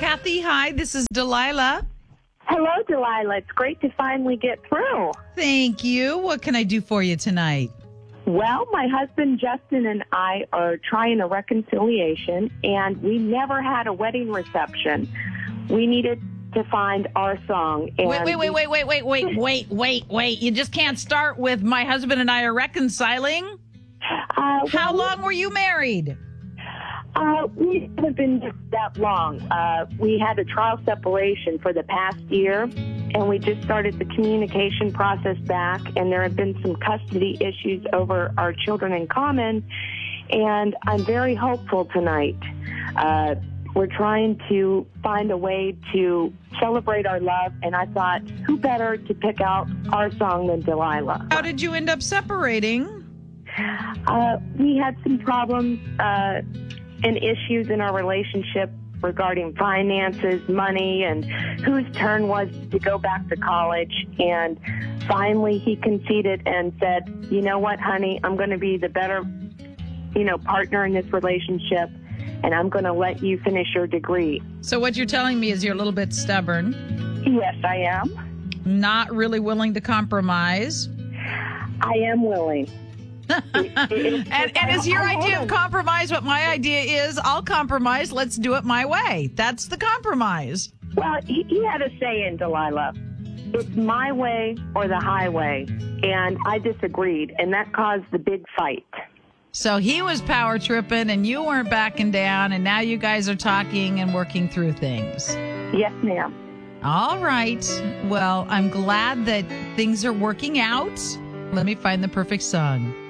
Kathy. Hi, this is Delilah. Hello, Delilah. It's great to finally get through. Thank you. What can I do for you tonight? Well, my husband Justin and I are trying a reconciliation, and we never had a wedding reception. We needed to find our song. And Wait. You just can't start with my husband and I are reconciling. How long were you married? We haven't been that long. We had a trial separation for the past year, and we just started the communication process back, and there have been some custody issues over our children in common, and I'm very hopeful tonight. We're trying to find a way to celebrate our love, and I thought, who better to pick out our song than Delilah? How did you end up separating? We had some problems and issues in our relationship regarding finances, money, and whose turn was to go back to college. And finally, he conceded and said, you know what, honey, I'm going to be the better, partner in this relationship, and I'm going to let you finish your degree. So what you're telling me is you're a little bit stubborn. Yes, I am. Not really willing to compromise. I am willing. And is your idea of compromise what my idea is? I'll compromise. Let's do it my way. That's the compromise. Well, he had a saying, Delilah. It's my way or the highway. And I disagreed, and that caused the big fight. So he was power tripping and you weren't backing down, and now you guys are talking and working through things. Yes, ma'am. All right. Well, I'm glad that things are working out. Let me find the perfect song.